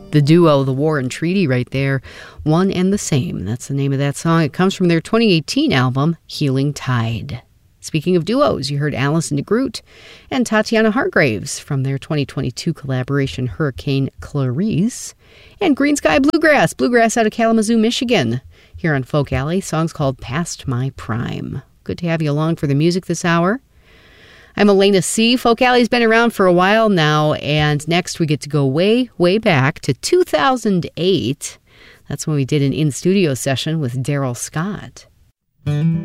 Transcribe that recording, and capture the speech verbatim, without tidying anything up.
The duo, The War and Treaty, right there. One and the Same. That's the name of that song. It comes from their twenty eighteen album, Healing Tide. Speaking of duos, you heard Alison DeGroot and Tatiana Hargraves from their twenty twenty-two collaboration, Hurricane Clarice. And Green Sky Bluegrass, Bluegrass out of Kalamazoo, Michigan. Here on Folk Alley, songs called Past My Prime. Good to have you along for the music this hour. I'm Elena C. Folk Alley's been around for a while now, and next we get to go way, way back to two thousand eight. That's when we did an in-studio session with Daryl Scott.